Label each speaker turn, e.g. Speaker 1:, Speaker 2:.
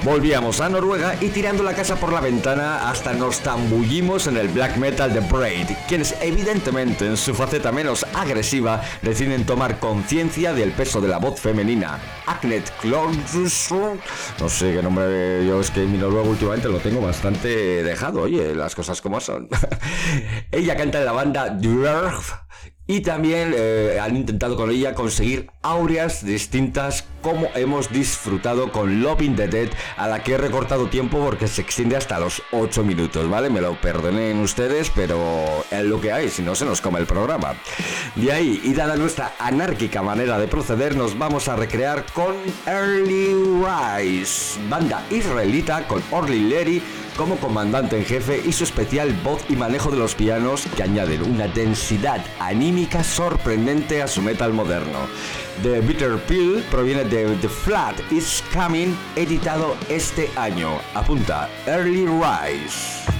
Speaker 1: Volvíamos a Noruega y tirando la casa por la ventana hasta nos zambullimos en el black metal de Braid, quienes evidentemente en su faceta menos agresiva deciden tomar conciencia del peso de la voz femenina. Agnet Klonsson, no sé qué nombre, yo es que mi noruego últimamente lo tengo bastante dejado, oye, las cosas como son. Ella canta en la banda Dwarf. Y también han intentado con ella conseguir áureas distintas como hemos disfrutado con Loving the Dead, a la que he recortado tiempo porque se extiende hasta los 8 minutos, ¿vale? Me lo perdonen ustedes, pero es lo que hay, si no se nos come el programa. De ahí, y dada nuestra anárquica manera de proceder, nos vamos a recrear con Early Rise, banda israelita con Orly Leary como comandante en jefe y su especial voz y manejo de los pianos que añaden una densidad anímica sorprendente a su metal moderno. The Bitter Pill proviene de The Flat Is Coming, editado este año. Apunta, Early Rise.